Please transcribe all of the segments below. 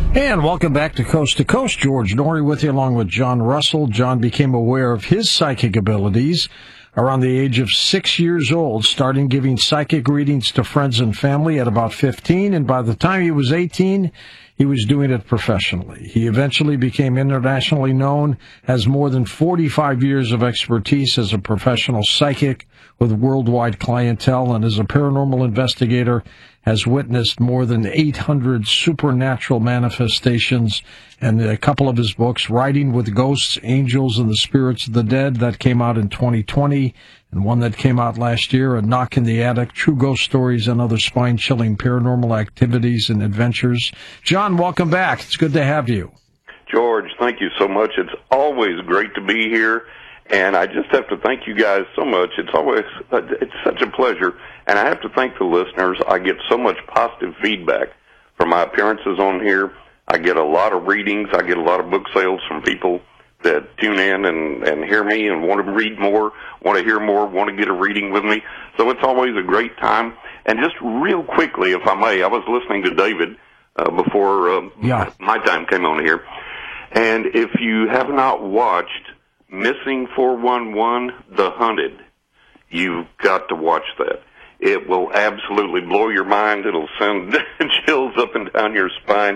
And welcome back to Coast. George Noory with you along with John Russell. John became aware of his psychic abilities around the age of 6 years old, starting giving psychic readings to friends and family at about 15. And by the time he was 18, he was doing it professionally. He eventually became internationally known, has more than 45 years of expertise as a professional psychic with worldwide clientele, and as a paranormal investigator has witnessed more than 800 supernatural manifestations. And a couple of his books, Writing with Ghosts, Angels, and the Spirits of the Dead, that came out in 2020, and one that came out last year, A Knock in the Attic, True Ghost Stories and Other Spine-Chilling Paranormal Activities and Adventures. John, welcome back. It's good to have you. George, thank you so much. It's always great to be here, and I just have to thank you guys so much. It's such a pleasure, and I have to thank the listeners. I get so much positive feedback from my appearances on here. I get a lot of readings. I get a lot of book sales from people that tune in and hear me and want to read more, want to hear more, want to get a reading with me. So it's always a great time. And just real quickly, if I may, I was listening to David before my time came on here. And if you have not watched Missing 411, The Hunted, you've got to watch that. It will absolutely blow your mind. It'll send chills up and down your spine.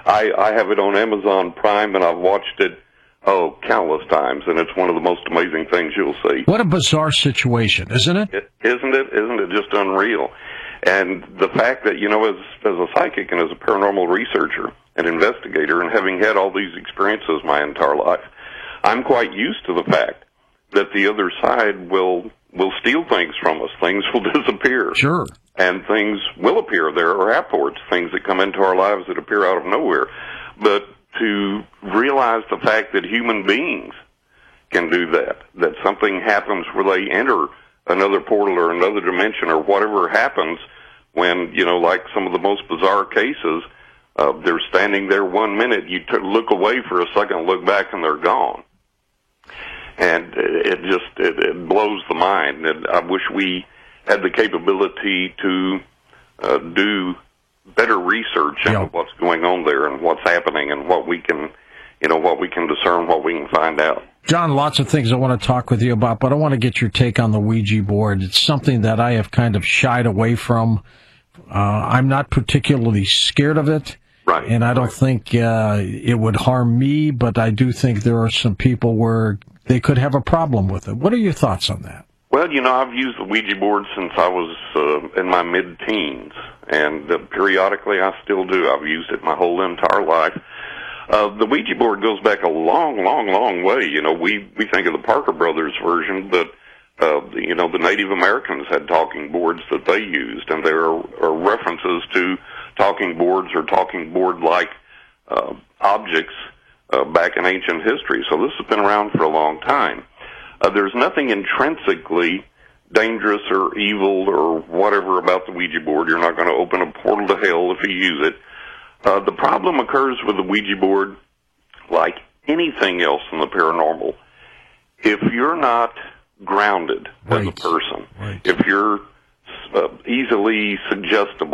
I have it on Amazon Prime, and I've watched it, countless times, and it's one of the most amazing things you'll see. What a bizarre situation, isn't it? Isn't it just unreal? And the fact that, as a psychic and as a paranormal researcher and investigator, and having had all these experiences my entire life, I'm quite used to the fact that the other side will steal things from us. Things will disappear. Sure. And things will appear. There are apports, things that come into our lives that appear out of nowhere. But to realize the fact that human beings can do that something happens where they enter another portal or another dimension or whatever happens when, like some of the most bizarre cases, they're standing there 1 minute, you look away for a second, look back, and they're gone. And it blows the mind. And I wish we had the capability to do better research into what's going on there and what's happening and what we can discern, what we can find out. John, lots of things I want to talk with you about, but I want to get your take on the Ouija board. It's something that I have kind of shied away from. I'm not particularly scared of it. Right. And I don't think it would harm me, but I do think there are some people where they could have a problem with it. What are your thoughts on that? Well, I've used the Ouija board since I was in my mid-teens, and periodically I still do. I've used it my whole entire life. The Ouija board goes back a long, long, long way. We think of the Parker Brothers version, but the Native Americans had talking boards that they used, and there are references to talking boards or talking board-like objects back in ancient history. So this has been around for a long time. There's nothing intrinsically dangerous or evil or whatever about the Ouija board. You're not going to open a portal to hell if you use it. The problem occurs with the Ouija board, like anything else in the paranormal. If you're not grounded as a person, if you're easily suggestible